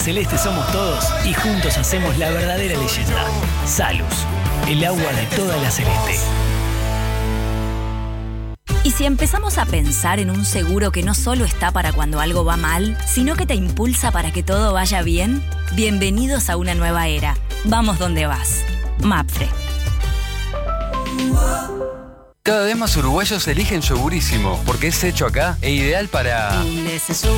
celeste somos todos y juntos hacemos la verdadera leyenda. Salus, el agua de toda la celeste. ¿Y si empezamos a pensar en un seguro que no solo está para cuando algo va mal, sino que te impulsa para que todo vaya bien? Bienvenidos a una nueva era. Vamos donde vas. Mapfre. Cada vez más uruguayos eligen Yogurísimo porque es hecho acá e ideal para...